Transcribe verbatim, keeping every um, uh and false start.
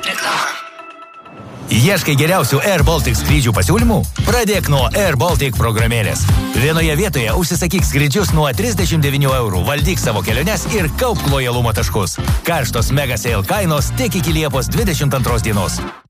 Reklama. Ieškai geriausių Air Baltic skrydžių pasiūlymų? Pradėk nuo Air Baltic programėlės. Vienoje vietoje užsisakyk skrydžius nuo trisdešimt devynių eurų, valdyk savo keliones ir kaupk lojalumo taškus. Karštos mega sale kainos tik iki Liepos dvidešimt antros dienos.